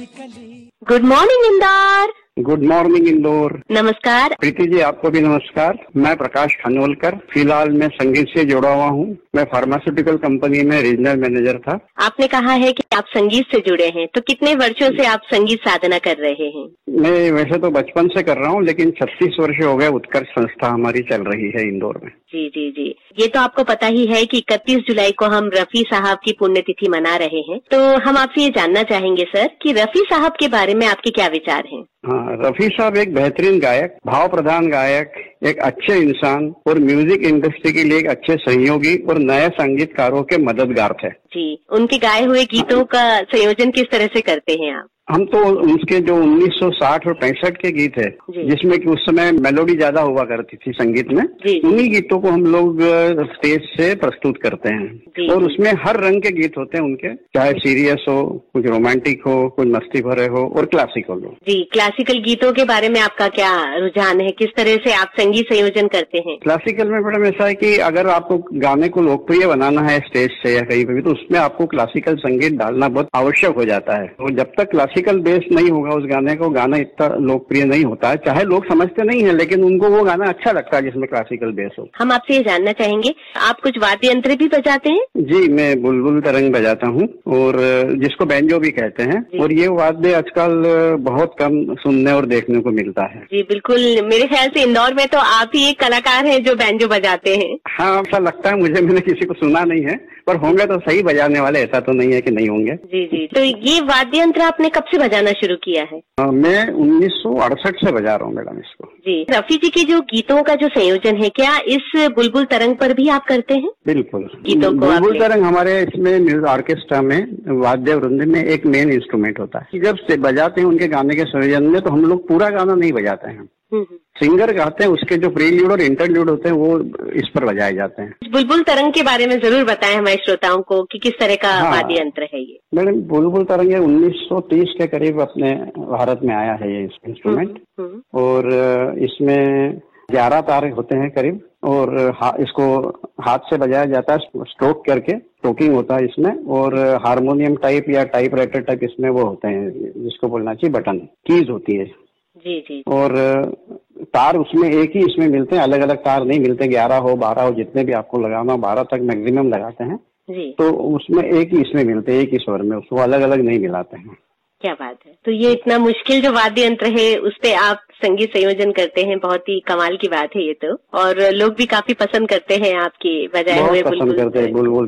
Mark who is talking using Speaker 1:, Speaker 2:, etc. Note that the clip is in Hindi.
Speaker 1: Good morning Indore.
Speaker 2: Good morning Indore.
Speaker 1: नमस्कार।
Speaker 2: प्रीति जी, आपको भी नमस्कार। मैं प्रकाश खानोलकर, फिलहाल मैं संगीत से जुड़ा हुआ हूँ। मैं फार्मास्यूटिकल कंपनी में रीजनल मैनेजर था।
Speaker 1: आपने कहा है कि आप संगीत से जुड़े हैं, तो कितने वर्षों से आप संगीत साधना कर रहे हैं?
Speaker 2: मैं वैसे तो बचपन से कर रहा हूँ, लेकिन 36 वर्ष हो गए उत्कर्ष संस्था हमारी चल रही है इंदौर में।
Speaker 1: जी जी जी, ये तो आपको पता ही है कि 31 जुलाई को हम रफी साहब की पुण्यतिथि मना रहे हैं। तो हम आपसे ये जानना चाहेंगे सर कि रफी साहब के बारे में आपके क्या विचार हैं?
Speaker 2: हाँ, रफी साहब एक बेहतरीन गायक, भाव प्रधान गायक, एक अच्छे इंसान और म्यूजिक इंडस्ट्री के लिए एक अच्छे सहयोगी और नए संगीतकारों के मददगार थे।
Speaker 1: जी, उनके गाए हुए गीतों का संयोजन किस तरह से करते हैं आप?
Speaker 2: हम तो उसके जो 1960 और 65 के गीत है, जिसमें कि उस समय मेलोडी ज्यादा हुआ करती थी संगीत में, उन्हीं गीतों को हम लोग स्टेज से प्रस्तुत करते हैं। और उसमें हर रंग के गीत होते हैं उनके, चाहे सीरियस हो, कुछ रोमांटिक हो, कुछ मस्ती भरे हो और क्लासिकल हो।
Speaker 1: जी, क्लासिकल गीतों के बारे में आपका क्या रुझान है? किस तरह से आप संगीत संयोजन करते हैं?
Speaker 2: क्लासिकल में मैडम ऐसा है कि अगर आपको गाने को लोकप्रिय बनाना है स्टेज से या कहीं पर भी, तो उसमें आपको क्लासिकल संगीत डालना बहुत आवश्यक हो जाता है। और जब तक क्लासिकल बेस नहीं होगा उस गाने को, गाना इतना लोकप्रिय नहीं होता है। चाहे लोग समझते नहीं है, लेकिन उनको वो गाना अच्छा लगता है जिसमें क्लासिकल बेस हो।
Speaker 1: हम आपसे ये जानना चाहेंगे, आप कुछ वाद्य यंत्र भी बजाते हैं?
Speaker 2: जी, मैं बुलबुल तरंग बजाता हूँ, और जिसको बैंजो भी कहते हैं। और ये वाद्य आजकल बहुत कम सुनने और देखने को मिलता है।
Speaker 1: जी बिल्कुल, मेरे ख्याल से इंदौर में तो आप ही एक कलाकार हैं जो बैंजो बजाते हैं।
Speaker 2: हाँ, ऐसा लगता है मुझे। मैंने किसी को सुना नहीं है, पर होंगे तो सही बजाने वाले, ऐसा तो नहीं है कि नहीं होंगे।
Speaker 1: जी जी, तो ये वाद्य यंत्र आपने कब से बजाना शुरू किया है?
Speaker 2: मैं 1968 से बजा रहा हूँ मैडम इसको। जी,
Speaker 1: रफी जी के जो गीतों का जो संयोजन है, क्या इस बुलबुल तरंग पर भी आप करते हैं?
Speaker 2: बिल्कुल,
Speaker 1: गीतों को
Speaker 2: बुलबुल तरंग हमारे इसमें म्यूजिक ऑर्केस्ट्रा में वाद्य वृंद में एक मेन इंस्ट्रूमेंट होता है। जब से बजाते हैं उनके गाने के संयोजन में, तो हम लोग पूरा गाना नहीं बजाते हैं, सिंगर गाते हैं, उसके जो प्रील्यूड और इंटरल्यूड होते हैं वो इस पर बजाए जाते हैं।
Speaker 1: बुलबुल तरंग के बारे में जरूर बताएं हमारे श्रोताओं को कि किस तरह का वाद्य यंत्र है ये।
Speaker 2: मैडम, बुलबुल तरंग 1930 के करीब अपने भारत में आया है ये इंस्ट्रूमेंट। और इसमें 11 तार होते हैं करीब, और इसको हाथ से बजाया जाता है, स्ट्रोक करके स्ट्रोकिंग होता है इसमें। और हारमोनियम टाइप या टाइप राइटर टाइप इसमें वो होते हैं, जिसको बोलना चाहिए बटन, कीज होती है।
Speaker 1: जी जी।
Speaker 2: और तार उसमें एक ही इसमें मिलते हैं, अलग अलग तार नहीं मिलते। 11 हो, 12 हो, जितने भी आपको लगाना हो, 12 तक मैक्सिमम लगाते हैं जी। तो उसमें एक ही इसमें मिलते हैं, एक ही स्वर में, उसको अलग अलग नहीं मिलाते हैं।
Speaker 1: क्या बात है। तो ये इतना मुश्किल जो वाद्य यंत्र है उस पे आप संगीत संयोजन करते हैं, बहुत ही कमाल की बात है ये तो। और लोग भी काफी पसंद करते हैं आपके बजाए हुए बुलबुल।